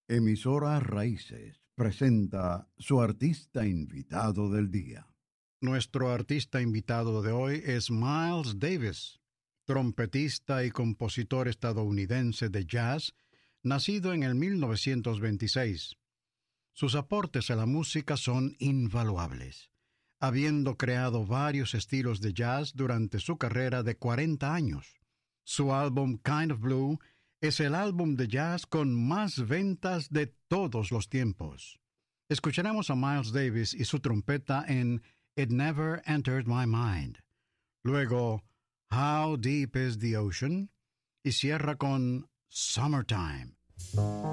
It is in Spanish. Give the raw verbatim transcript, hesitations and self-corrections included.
Emisora Raíces presenta su artista invitado del día. Nuestro artista invitado de hoy es Miles Davis, trompetista y compositor estadounidense de jazz, nacido en el mil novecientos veintiséis. Sus aportes a la música son invaluables, habiendo creado varios estilos de jazz durante su carrera de cuarenta años. Su álbum Kind of Blue es el álbum de jazz con más ventas de todos los tiempos. Escucharemos a Miles Davis y su trompeta en It Never Entered My Mind. Luego, How Deep is the Ocean, y cierra con Summertime.